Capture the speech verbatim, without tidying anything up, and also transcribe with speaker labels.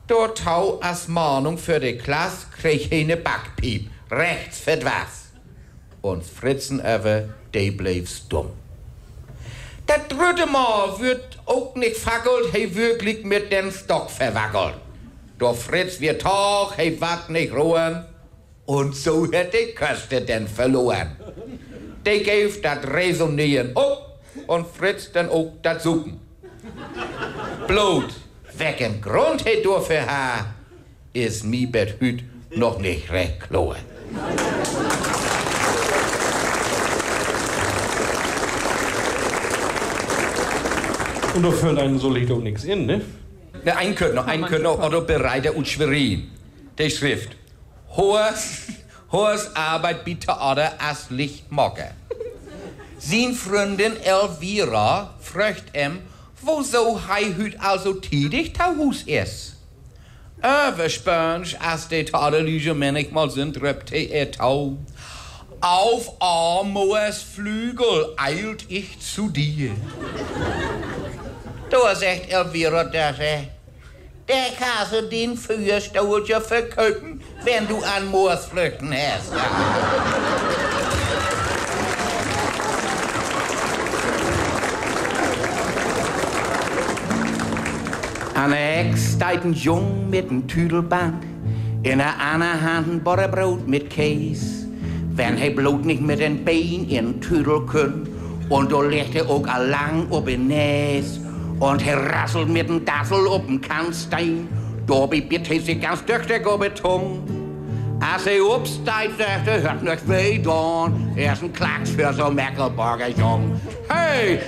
Speaker 1: Dort tau als Mahnung für die Klasse krieg ich eine Backpiep, rechts für was. Und Fritzen aber, der blieb stumm. Das dritte Mal wird auch nicht fackelt, he wirklich mit dem Stock verwackelt. Doch Fritz wird Tag, he wat nicht ruhen. Und so hat die Köste denn verloren. Die gave das Resonieren ab und Fritz dann auch das Suchen. Blut, wecken Grund he dafür ha, ist mi bet hüt noch nicht recht klar.
Speaker 2: Und da fällt einem so liegt auch nichts in, ne?
Speaker 1: Ne, ein könnte noch, ein könnte noch, Otto Bereiter und Schwerin. Die Schrift. Hohes, hohes Arbeit bitte oder as Licht mocke. Sin Freundin Elvira fragt em, wo so hei hüt also tidig tau Hus is. Överspönsch, as de tadelige manchmal sind, repte er tau. Auf Amors Flügel eilt ich zu dir. Da sagt Elvira, dass er, der kannst du den Feuerstolcher verköpen, wenn du an Moors flüchten hast. An der Hex steht ein Jung mit einem Tüdelband, in der anderen Hand ein Butterbrot mit Käse. Wenn er bloß nicht mit den Beinen in den Tüdel könnt, und da legt er auch allang auf den Näs. Und er rasselt mit dem Dassel auf den Kannstein. Da bibt er sich ganz tüchtig auf die Tung. Als er aufsteigt, sagt er, hört nicht weh, dann. Er ist ein Klacks für so Merkelberger Jung. Hey!